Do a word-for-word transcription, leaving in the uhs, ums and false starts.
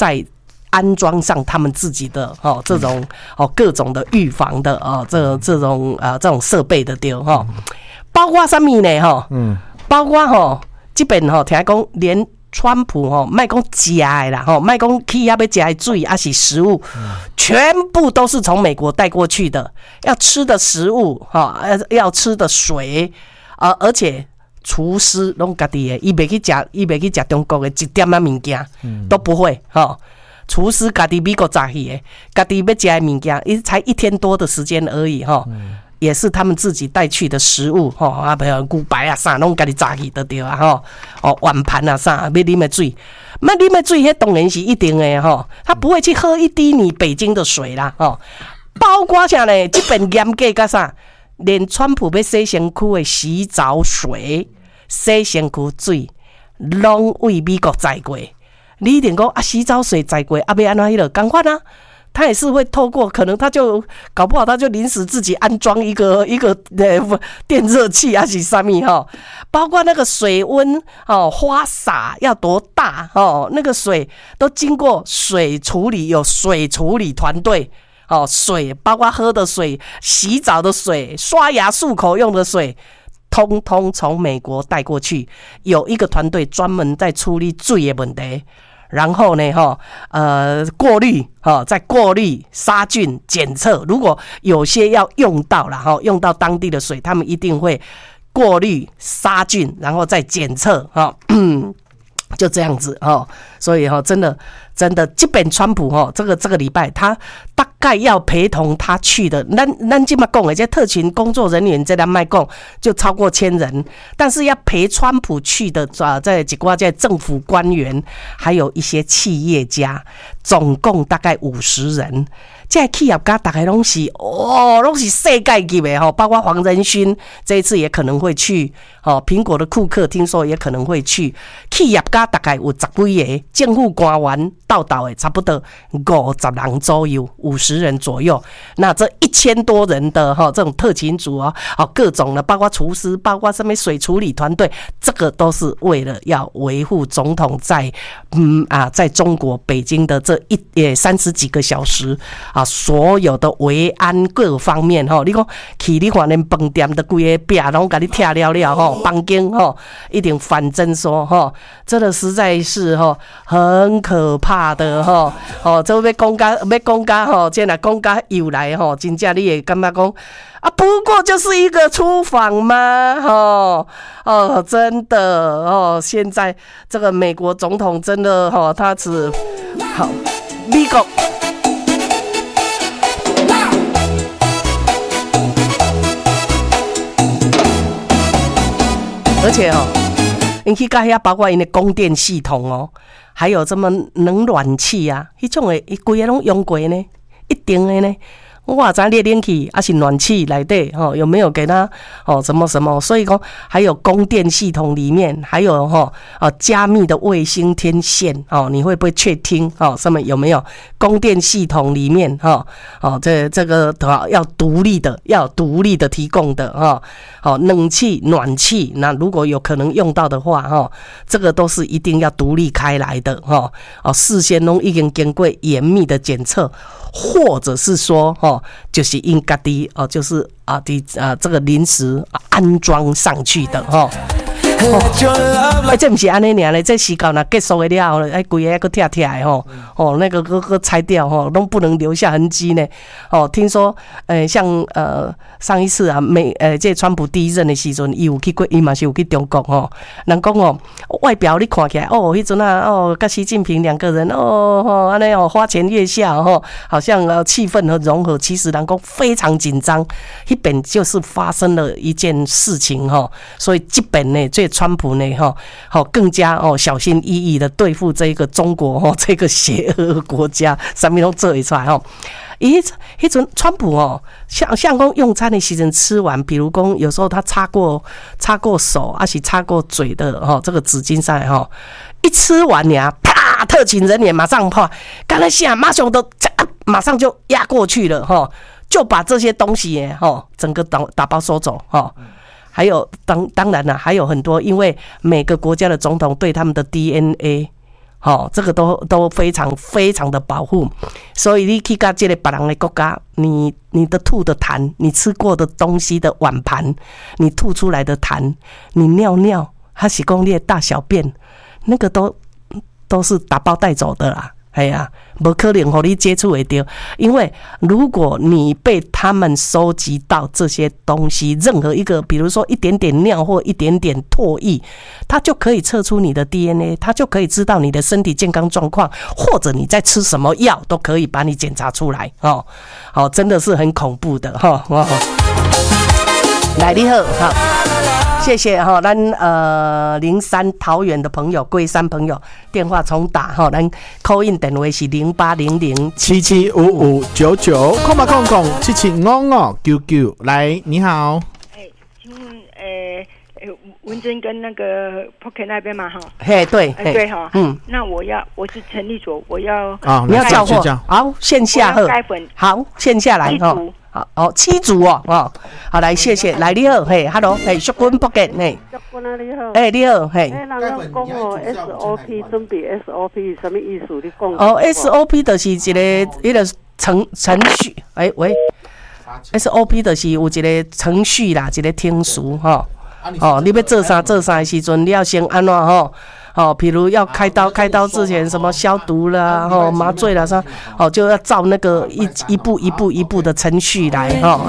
在安装上他们自己的哦这种哦各种的预防的哦这这种啊、呃、这种设备的对哈，包括什么呢哈？嗯，包括哈这边哈听讲连川普哈卖讲吃的啦哈，卖讲去要要吃的水还是食物，全部都是从美国带过去的，要吃的食物哈，要吃的水啊、呃，而且厨师拢家己的，伊袂去吃，伊袂去吃中国的一点仔物件都不会哈。厨师家己美国炸去的，家己要吃的物件，伊才一天多的时间而已哈、嗯，也是他们自己带去的食物哈，啊，比如牛排啊啥，拢家己炸去就对啊哈，哦，碗盘啊啥，要啉的水，那啉的水，迄当然是一定的哈，他不会去喝一滴你北京的水啦哈，包括啥呢？这边严格到啥？连川普要洗身躯的洗澡水、洗身躯水，拢为美国载过。你一定讲啊，洗澡水载过，啊，要安怎迄个赶快啊？他也是会透过，可能他就搞不好，他就临时自己安装一个一个呃电热器啊，是啥物哈？包括那个水温哦，花洒要多大哦？那个水都经过水处理，有水处理团队哦，水包括喝的水、洗澡的水、刷牙漱口用的水。通通从美国带过去，有一个团队专门在处理水的问题，然后呢，哈，呃，过滤，哈，再过滤、杀菌、检测。如果有些要用到了，哈，用到当地的水，他们一定会过滤、杀菌，然后再检测，哈，就这样子，哈。所以哈，真的真的，这边川普哈，这个这个礼拜他大概要陪同他去的，咱咱今嘛讲的这特勤工作人员，这咱卖讲就超过千人，但是要陪川普去的啊，在几挂在政府官员，还有一些企业家，总共大概五十人。这企业家大概拢是哦，拢是世界级的吼，包括黄仁勋这一次也可能会去，哦，苹果的库克听说也可能会去。企业家大概有十几个，政府官员到岛的差不多五十人左右，五十人左右。那这一千多人的哈这种特勤组啊，哦各种的，包括厨师，包括什么水处理团队，这个都是为了要维护总统在嗯啊在中国北京的这一也三十几个小时啊。所有的维安各方面吼，你讲去你看连饭店的规个壁拢给你拆了了吼，房间吼一定反侦说吼，真的实在是吼很可怕的吼哦，这要讲甲要讲甲吼，这若讲甲又来吼，真正你也感觉讲啊，不过就是一个出访吗？吼哦，真的哦，现在这个美国总统真的吼，他只好美国。而且哦，你去看一下，包括因的供电系统哦，还有什么冷暖气啊，迄种的，伊规个拢用过呢，一定的呢。我也知你冷气还是暖气来的哦，有没有给他哦什么什么？所以说还有供电系统里面还有哈哦加密的卫星天线哦，你会不会确听哦？上面有没有供电系统里面哈哦这这个要独立的要独立的提供的哈哦冷气暖气，那如果有可能用到的话哈，这个都是一定要独立开来的哈哦，事先都已经经过严密的检测。或者是说，哦，就是应该的哦，就是啊的啊这个临时安装上去的哈。哦，哎，这不是安尼尔嘞，这时间呢结束的了，哎，规个个拆拆的吼，哦，那个个个拆掉吼，都不能留下痕迹呢。哦，听说，呃，像呃上一次啊，美呃这川普第一任的时阵，伊有去过，伊嘛是有去中国吼。人讲哦，外表你看起来哦，迄阵啊，哦，跟习近平两个人哦，吼，安尼哦，花前月下哦，好像呃气氛和融合，其实人讲非常紧张。那边就是发生了一件事情哈，所以这边呢最。川普呢，哈，好更加哦小心翼翼的对付这个中国哈，这个邪恶国家，什么都做一出来哈。咦，迄阵川普哦，像像讲用餐的时阵吃完，比如讲有时候他擦过擦过手，还是擦过嘴的哈，这个纸巾上来哈，一吃完呀，啪，特勤人员马上啪，刚才下马上都马上就压过去了哈，就把这些东西耶哈，整个打打包收走哈。还有当当然了，还有很多，因为每个国家的总统对他们的 D N A 好、哦，这个都都非常非常的保护。所以你去到这个别人的国家，你你的吐的痰，你吃过的东西的碗盘，你吐出来的痰，你尿尿，还是讲你的大小便，那个都都是打包带走的啦。哎呀，不可能和你接触得到，因为如果你被他们收集到这些东西，任何一个，比如说一点点尿或一点点唾液，它就可以测出你的 D N A， 它就可以知道你的身体健康状况，或者你在吃什么药，都可以把你检查出来哦。哦，真的是很恐怖的哈、哦。来，你好，好。谢谢哈，咱呃零三桃园的朋友、龟山朋友电话重打哈，咱 call in 电话是零八零零七七五五九九，空吧空空七七五五九九。来，你好。 哎，请问呃呃文珍跟那个 Pocket 那边嘛哈？ 嘿，对， 哎对哈， 嗯， 那我要我是陈立卓，我要啊， 你要叫货，好，线下喝，好，线下来哈。好哦，七组哦，哦，好来，谢谢，来你好，嘿 ，hello， 嘿，淑君 Pocket， 嘿， 淑君啊，你好， 哎，你好，嘿， 哎，人讲讲哦 ，S O P 准备 S O P 什么意思？你讲哦 ，S O P 就是一个一个程程序，哎喂 ，S O P 就是有一个程序啦，一个听书哈，哦，你要做啥做啥的时阵，你要先安怎吼？哦，比如要开刀，开刀之前什么消毒啦，哦，麻醉啦，啥，哦，就要照那个一一步一步一步的程序来，哈，